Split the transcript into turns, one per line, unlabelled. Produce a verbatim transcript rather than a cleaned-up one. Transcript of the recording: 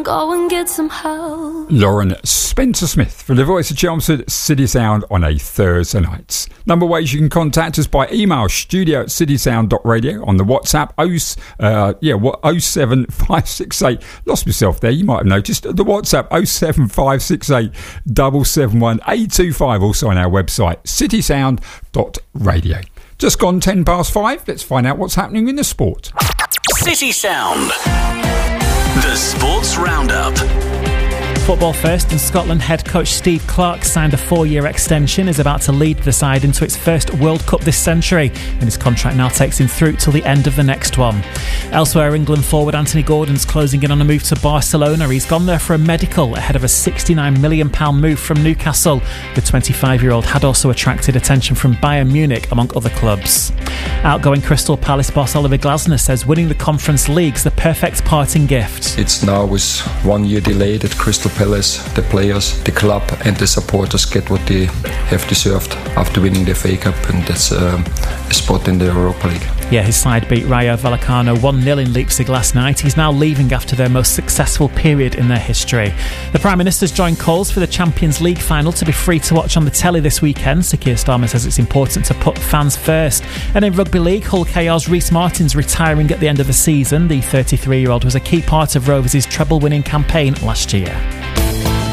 go and get some help.
Lauren Spencer-Smith for the Voice of Chelmsford City Sound on a Thursday night. Number of ways you can contact us: by email, studio at citysound dot radio, on the WhatsApp oh, uh, yeah, what oh seven five six eight, lost myself there, you might have noticed, the WhatsApp oh seven five six eight seven seven one eight two five, also on our website citysound dot radio. Just gone ten past five, let's find out what's happening in the sport.
City Sound, the Sports Roundup.
Football first, and Scotland head coach Steve Clarke signed a four-year extension, is about to lead the side into its first World Cup this century, and his contract now takes him through till the end of the next one. Elsewhere, England forward Anthony Gordon's closing in on a move to Barcelona. He's gone there for a medical ahead of a sixty-nine million pounds move from Newcastle. The twenty-five-year-old had also attracted attention from Bayern Munich, among other clubs. Outgoing Crystal Palace boss Oliver Glasner says winning the Conference League's the perfect parting gift.
It's now with one year delay that Crystal Palace, the players, the club and the supporters get what they have deserved after winning the F A Cup, and that's um, a spot in the Europa League.
Yeah, his side beat Rayo Vallecano one nil in Leipzig last night. He's now leaving after their most successful period in their history. The Prime Minister's joined calls for the Champions League final to be free to watch on the telly this weekend. Sir Keir Starmer says it's important to put fans first. And in Rugby League, Hull K R's Rhys Martin's retiring at the end of the season. The thirty-three-year-old was a key part of Rovers' treble-winning campaign last year.